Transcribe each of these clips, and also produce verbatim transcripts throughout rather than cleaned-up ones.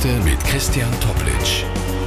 Geschichte mit Christian Toplitsch.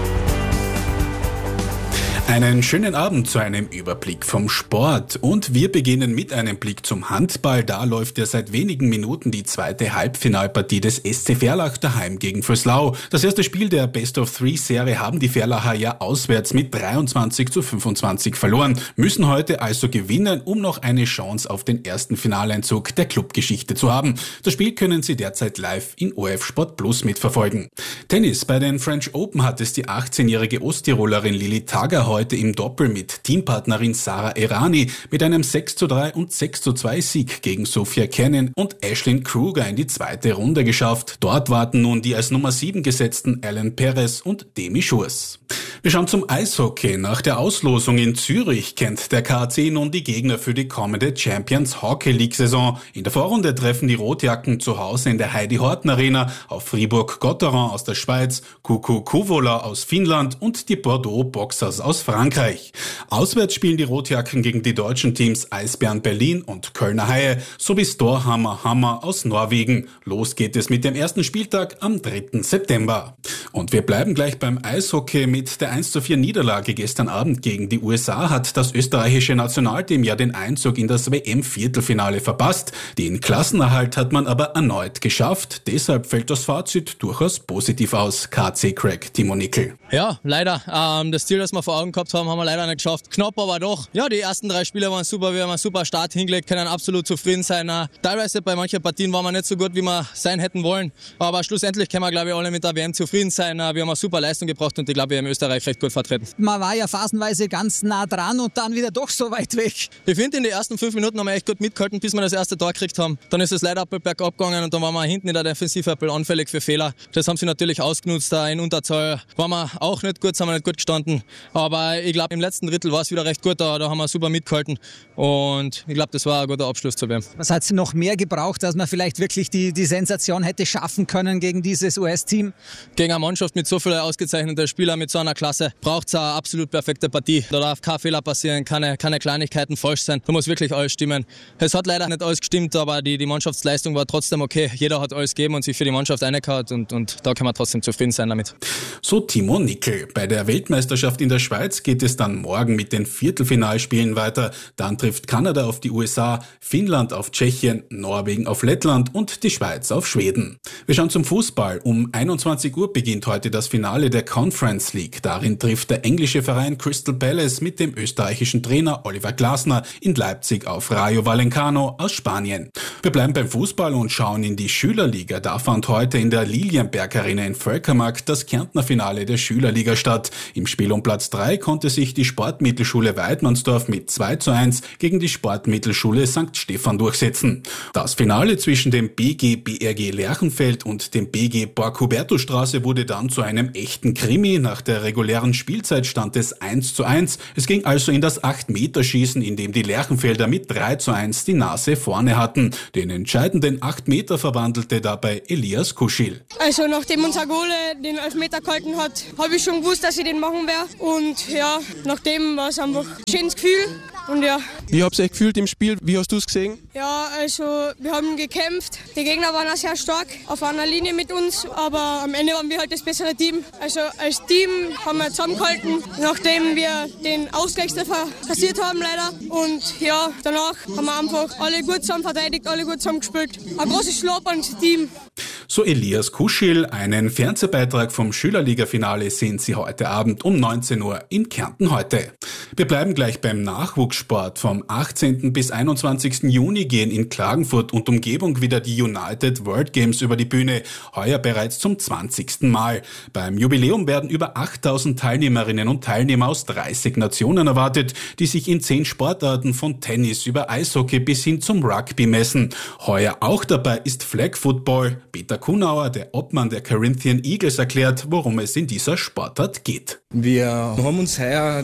Einen schönen Abend zu einem Überblick vom Sport. Und wir beginnen mit einem Blick zum Handball. Da läuft ja seit wenigen Minuten die zweite Halbfinalpartie des S C Verlach daheim gegen Vöslau. Das erste Spiel der Best-of-Three-Serie haben die Verlacher ja auswärts mit dreiundzwanzig zu fünfundzwanzig verloren, müssen heute also gewinnen, um noch eine Chance auf den ersten Finaleinzug der Clubgeschichte zu haben. Das Spiel können Sie derzeit live in O R F Sport Plus mitverfolgen. Tennis. Bei den French Open hat es die achtzehnjährige Osttirolerin Lili Tagger heute im Doppel mit Teampartnerin Sara Errani mit einem sechs zu drei und sechs zu zwei Sieg gegen Sophia Kenin und Ashlyn Kruger in die zweite Runde geschafft. Dort warten nun die als Nummer sieben gesetzten Alan Perez und Demi Schurz. Wir schauen zum Eishockey. Nach der Auslosung in Zürich kennt der K A C nun die Gegner für die kommende Champions Hockey League Saison. In der Vorrunde treffen die Rotjacken zu Hause in der Heidi Horten Arena auf Fribourg-Gotteron aus der Schweiz, K U K U Kouvola aus Finnland und die Bordeaux Boxers aus Frankreich. Auswärts spielen die Rotjacken gegen die deutschen Teams Eisbären Berlin und Kölner Haie sowie Storhamar Hammer aus Norwegen. Los geht es mit dem ersten Spieltag am dritten September. Und wir bleiben gleich beim Eishockey. Mit der eins zu vier Niederlage gestern Abend gegen die U S A hat das österreichische Nationalteam ja den Einzug in das W M-Viertelfinale verpasst. Den Klassenerhalt hat man aber erneut geschafft. Deshalb fällt das Fazit durchaus positiv aus. K C-Crack Timo Nickel. Ja, leider. Ähm, das Ziel, das wir vor Augen gehabt haben, haben wir leider nicht geschafft. Knapp, aber doch. Ja, die ersten drei Spiele waren super. Wir haben einen super Start hingelegt, können absolut zufrieden sein. Äh, teilweise bei manchen Partien waren wir nicht so gut, wie wir sein hätten wollen. Aber schlussendlich können wir, glaube ich, alle mit der W M zufrieden sein. Äh, wir haben eine super Leistung gebracht und ich glaube, wir haben Österreich recht gut vertreten. Man war ja phasenweise ganz nah dran und dann wieder doch so weit weg. Ich finde, in den ersten fünf Minuten haben wir echt gut mitgehalten, bis wir das erste Tor gekriegt haben. Dann ist es leider ein bisschen bergab gegangen und dann waren wir hinten in der Defensive ein bisschen anfällig für Fehler. Das haben sie natürlich ausgenutzt. Da in Unterzahl waren wir auch nicht gut, sind wir nicht gut gestanden. Aber ich glaube, im letzten Drittel war es wieder recht gut. Da, da haben wir super mitgehalten und ich glaube, das war ein guter Abschluss zu W M. Was hat es noch mehr gebraucht, dass man vielleicht wirklich die, die Sensation hätte schaffen können gegen dieses U S-Team? Gegen eine Mannschaft mit so vielen ausgezeichneten Spielern, mit so einer Klasse, braucht es eine absolut perfekte Partie. Da darf kein Fehler passieren, keine, keine Kleinigkeiten falsch sein. Da muss wirklich alles stimmen. Es hat leider nicht alles gestimmt, aber die, die Mannschaftsleistung war trotzdem okay. Jeder hat alles gegeben und sich für die Mannschaft eingehauen und, und da kann man trotzdem zufrieden sein damit. So Timo Nickel. Bei der Weltmeisterschaft in der Schweiz geht es dann morgen mit den Viertelfinalspielen weiter. Dann trifft Kanada auf die U S A, Finnland auf Tschechien, Norwegen auf Lettland und die Schweiz auf Schweden. Wir schauen zum Fußball. Um einundzwanzig Uhr beginnt heute das Finale der Conference League. Darin trifft der englische Verein Crystal Palace mit dem österreichischen Trainer Oliver Glasner in Leipzig auf Rayo Vallecano aus Spanien. Wir bleiben beim Fußball und schauen in die Schülerliga. Da fand heute in der Lilienberg Arena in Völkermarkt das Kärntner Finale der Schülerliga statt. Im Spiel um Platz drei konnte sich die Sportmittelschule Weidmannsdorf mit zwei zu eins gegen die Sportmittelschule Sankt Stephan durchsetzen. Das Finale zwischen dem B G B R G Lerchenfeld und dem B G Borg-Hubertusstraße wurde dann zu einem echten Krimi. Nach der regulären Spielzeit stand es eins zu eins. Es ging also in das acht Meter Schießen, in dem die Lerchenfelder mit drei zu eins die Nase vorne hatten. Den entscheidenden acht Meter verwandelte dabei Elias Kuschil. Also nachdem unser Goalie den Elfmeter gehalten hat, habe ich schon gewusst, dass ich den machen werde. Und ja, nachdem war es einfach ein schönes Gefühl. Und ja. Wie habt ihr euch gefühlt im Spiel? Wie hast du es gesehen? Ja, also wir haben gekämpft. Die Gegner waren auch sehr stark auf einer Linie mit uns, aber am Ende waren wir halt das bessere Team. Also als Team haben wir zusammengehalten, nachdem wir den Ausgleichstreffer kassiert haben leider. Und ja, danach haben wir einfach alle gut zusammen verteidigt, alle gut zusammen gespielt. Ein großes Lob ans Team. So Elias Kuschil. Einen Fernsehbeitrag vom Schülerliga-Finale sehen Sie heute Abend um neunzehn Uhr in Kärnten heute. Wir bleiben gleich beim Nachwuchssport. Vom achtzehnten bis einundzwanzigsten Juni gehen in Klagenfurt und Umgebung wieder die United World Games über die Bühne. Heuer bereits zum zwanzigsten Mal. Beim Jubiläum werden über achttausend Teilnehmerinnen und Teilnehmer aus dreißig Nationen erwartet, die sich in zehn Sportarten von Tennis über Eishockey bis hin zum Rugby messen. Heuer auch dabei ist Flag Football. Peter Kunauer, der Obmann der Corinthian Eagles, erklärt, worum es in dieser Sportart geht. Wir haben uns heuer dann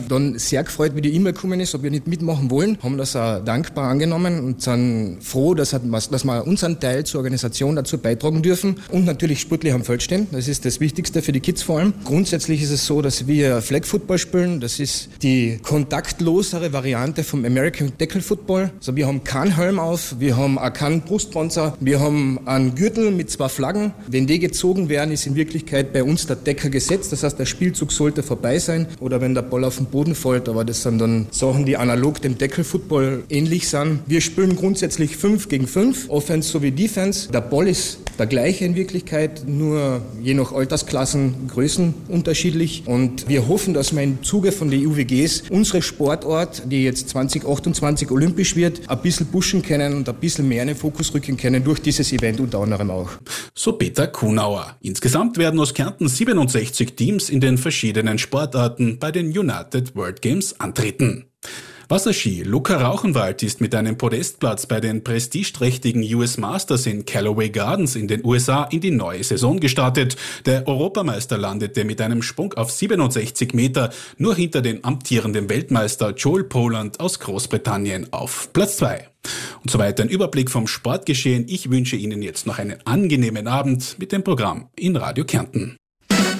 sehr gefreut, wie die E-Mail gekommen ist, ob wir nicht mitmachen wollen. Haben das auch dankbar angenommen und sind froh, dass, dass wir unseren Teil zur Organisation dazu beitragen dürfen und natürlich sportlich am Feld stehen. Das ist das Wichtigste für die Kids vor allem. Grundsätzlich ist es so, dass wir Flag Football spielen. Das ist die kontaktlosere Variante vom American Tackle Football. Also wir haben keinen Helm auf, wir haben auch keinen Brustpanzer, wir haben einen Gürtel mit zwei Flaggen. Wenn die gezogen werden, ist in Wirklichkeit bei uns der Tackle gesetzt. Das heißt, der Spielzug sollte vorbei sein oder wenn der Ball auf den Boden fällt. Aber das sind dann Sachen, die analog dem Tackle Football ähnlich sind. Wir spielen grundsätzlich fünf gegen fünf, Offense sowie Defense. Der Ball ist der gleiche in Wirklichkeit, nur je nach Altersklassen, Größen unterschiedlich. Und wir hoffen, dass wir im Zuge von den U W Gs unsere Sportart, die jetzt zwanzig achtundzwanzig olympisch wird, ein bisschen pushen können und ein bisschen mehr in den Fokus rücken können durch dieses Event unter anderem auch. So Peter Kunauer. Insgesamt werden aus Kärnten siebenundsechzig Teams in den verschiedenen Sportarten bei den United World Games antreten. Wasserski. Luca Rauchenwald ist mit einem Podestplatz bei den prestigeträchtigen U S Masters in Callaway Gardens in den U S A in die neue Saison gestartet. Der Europameister landete mit einem Sprung auf siebenundsechzig Meter nur hinter den amtierenden Weltmeister Joel Poland aus Großbritannien auf Platz zwei. Und soweit ein Überblick vom Sportgeschehen. Ich wünsche Ihnen jetzt noch einen angenehmen Abend mit dem Programm in Radio Kärnten.